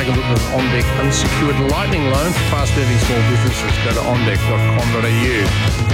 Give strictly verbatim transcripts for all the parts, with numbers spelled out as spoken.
take a look at an OnDeck unsecured lightning loan for fast-moving small businesses. Go to on deck dot com dot a u.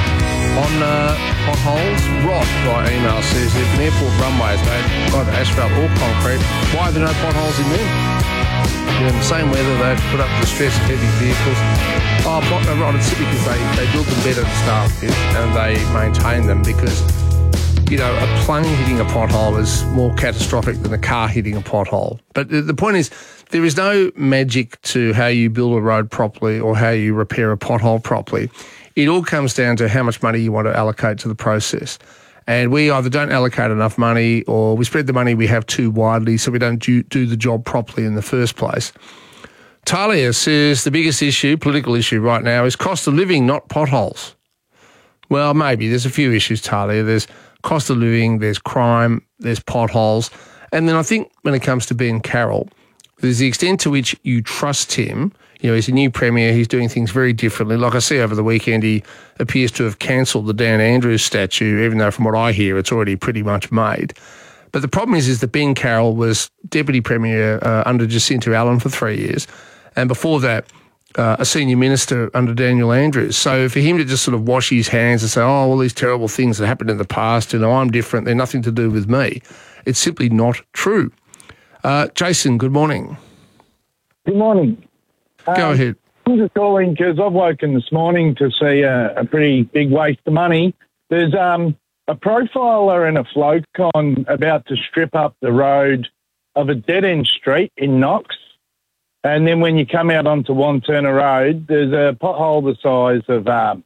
On uh, potholes, Rod by email says if an airport runway is made either asphalt or concrete, why are there no potholes in them? You know, in the same weather, they've put up the stress of heavy vehicles. Oh, pot, no, Rod, it's because they, they build them better to start with and they maintain them because, you know, a plane hitting a pothole is more catastrophic than a car hitting a pothole. But the, the point is, there is no magic to how you build a road properly or how you repair a pothole properly. It all comes down to how much money you want to allocate to the process. And we either don't allocate enough money or we spread the money we have too widely so we don't do, do the job properly in the first place. Talia says the biggest issue, political issue right now, is cost of living, not potholes. Well, maybe. There's a few issues, Talia. There's cost of living, there's crime, there's potholes. And then I think when it comes to Ben Carroll, there's the extent to which you trust him. You know, he's a new premier. He's doing things very differently. Like I see over the weekend, he appears to have cancelled the Dan Andrews statue, even though from what I hear, it's already pretty much made. But the problem is, is that Ben Carroll was deputy premier uh, under Jacinta Allen for three years. And before that, uh, a senior minister under Daniel Andrews. So for him to just sort of wash his hands and say, oh, all these terrible things that happened in the past, you know, I'm different, they're nothing to do with me. It's simply not true. Uh, Jason, good morning. Good morning. Go um, ahead. I'm just calling because I've woken this morning to see a, a pretty big waste of money. There's um, a profiler and a Flowcon about to strip up the road of a dead-end street in Knox. And then when you come out onto Wanturna Road, there's a pothole the size of, um,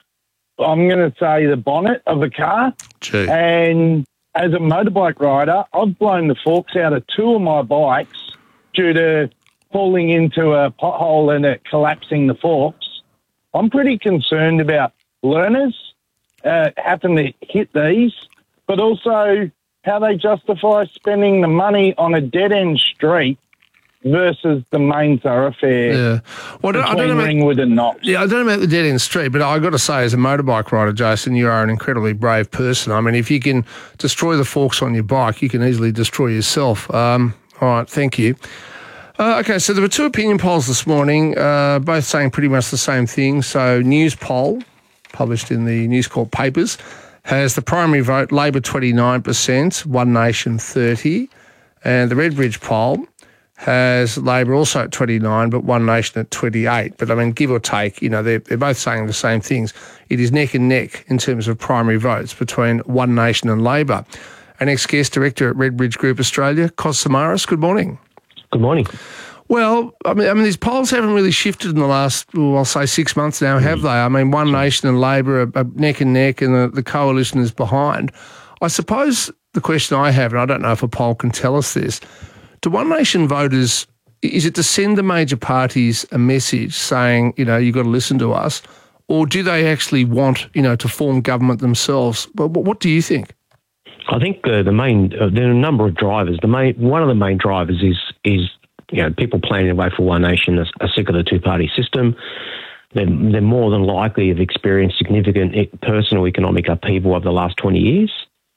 I'm going to say, the bonnet of a car. Gee. And as a motorbike rider, I've blown the forks out of two of my bikes due to falling into a pothole and it collapsing the forks. I'm pretty concerned about learners uh, having to hit these, but also how they justify spending the money on a dead-end street versus the main thoroughfare Yeah. Well, I don't between know about, Ringwood and Knox. Yeah, I don't know about the dead-end street, but I've got to say, as a motorbike rider, Jason, you are an incredibly brave person. I mean, if you can destroy the forks on your bike, you can easily destroy yourself. Um, all right, thank you. Uh, okay, so there were two opinion polls this morning, uh, both saying pretty much the same thing. So News Poll, published in the News Corp papers, has the primary vote, Labor twenty-nine percent, One Nation thirty, and the Redbridge poll has Labor also at twenty-nine, but One Nation at twenty-eight. But, I mean, give or take, you know, they're, they're both saying the same things. It is neck and neck in terms of primary votes between One Nation and Labor. Our next guest, Director at Redbridge Group Australia, Kos Samaras, good morning. Good morning. Well, I mean, I mean, these polls haven't really shifted in the last, well, I'll say six months now, have they? I mean, One Nation and Labor are, are neck and neck and the, the coalition is behind. I suppose the question I have, and I don't know if a poll can tell us this, do One Nation voters, is it to send the major parties a message saying, you know, you've got to listen to us, or do they actually want, you know, to form government themselves? But what do you think? I think uh, the main uh, there are a number of drivers. The main one of the main drivers is is you know people planning to vote for One Nation are, are sick of the two party system. They're, they're more than likely have experienced significant personal economic upheaval over the last twenty years.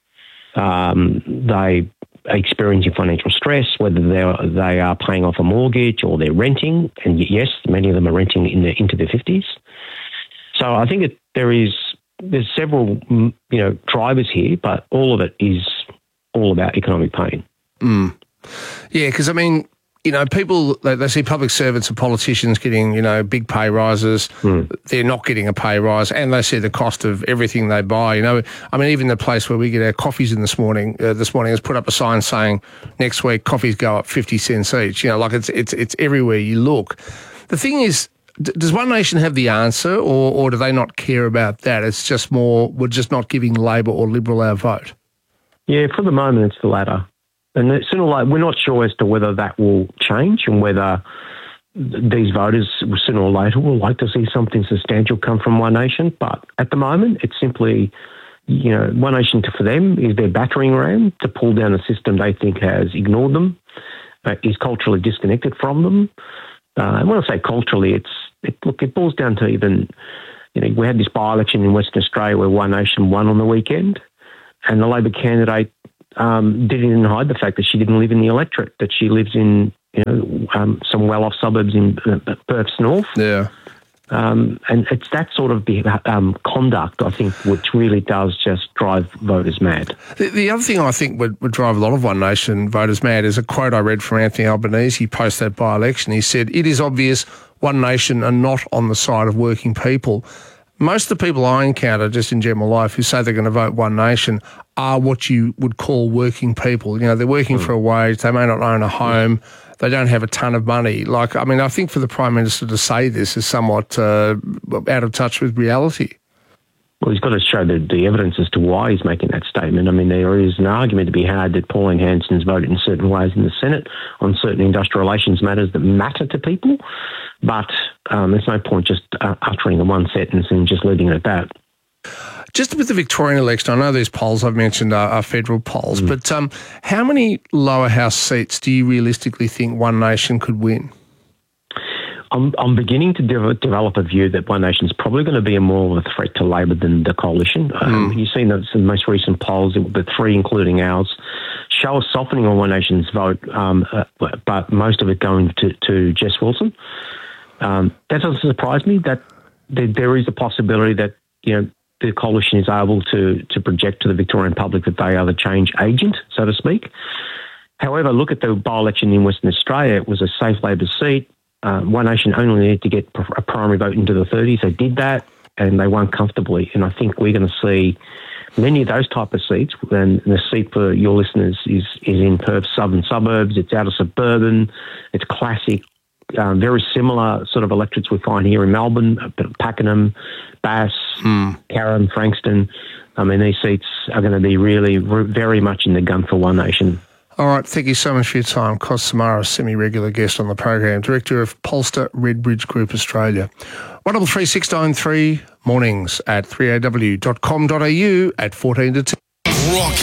Um, they are experiencing financial stress, whether they are, they are paying off a mortgage or they're renting, and yes, many of them are renting in the, into their fifties. So I think it, there is. There's several, you know, drivers here, but all of it is all about economic pain. Mm. Yeah, because, I mean, you know, people, they, they see public servants and politicians getting, you know, big pay rises. Mm. They're not getting a pay rise, and they see the cost of everything they buy. You know, I mean, even the place where we get our coffees in this morning, uh, this morning has put up a sign saying next week coffees go up fifty cents each. You know, like it's it's it's everywhere you look. The thing is, does One Nation have the answer, or, or do they not care about that? It's just more, we're just not giving Labor or Liberal our vote. Yeah, for the moment it's the latter. And sooner or later, we're not sure as to whether that will change and whether these voters sooner or later will like to see something substantial come from One Nation. But at the moment, it's simply, you know, One Nation for them is their battering ram to pull down a system they think has ignored them, uh, is culturally disconnected from them. Uh, and when I say culturally, it's it, look, it boils down to even, you know, we had this by-election in Western Australia where One Nation won on the weekend, and the Labor candidate um, didn't even hide the fact that she didn't live in the electorate, that she lives in you know, um, some well-off suburbs in uh, Perth's north. Yeah. Um, and it's that sort of um, conduct, I think, which really does just drive voters mad. The, the other thing I think would, would drive a lot of One Nation voters mad is a quote I read from Anthony Albanese post that by-election. He said, "It is obvious One Nation are not on the side of working people. Most of the people I encounter just in general life who say they're going to vote One Nation are what you would call working people. You know, they're working mm. for a wage. They may not own a home. They don't have a ton of money. Like, I mean, I think for the Prime Minister to say this is somewhat uh, out of touch with reality." Well, he's got to show the, the evidence as to why he's making that statement. I mean, there is an argument to be had that Pauline Hanson's voted in certain ways in the Senate on certain industrial relations matters that matter to people, but um, there's no point just uh, uttering the one sentence and just leaving it at that. Just with the Victorian election, I know these polls I've mentioned are, are federal polls, mm. but um, how many lower house seats do you realistically think One Nation could win? I'm, I'm beginning to de- develop a view that One Nation's probably going to be a more of a threat to Labor than the coalition. Um, mm. You've seen the, the most recent polls, the three including ours, show a softening on One Nation's vote, um, uh, but most of it going to, to Jess Wilson. Um, that doesn't surprise me. That there, there is a possibility that, you know, the coalition is able to to project to the Victorian public that they are the change agent, so to speak. However, look at the by-election in Western Australia. It was a safe Labor seat. Uh, One Nation only needed to get a primary vote into the thirties. They did that, and they won comfortably. And I think we're going to see many of those type of seats. And the seat for your listeners is, is in Perth's southern suburbs. It's out of suburban. It's classic. Um, very similar sort of electorates we find here in Melbourne, Pakenham, Bass, mm. Carrum, Frankston. I mean, these seats are going to be really re- very much in the gun for One Nation. All right, thank you so much for your time. Cos Samara, semi-regular guest on the program, Director of Polster Redbridge Group Australia. one double three six nine three, mornings at three a w dot com dot a u at fourteen to ten. Rock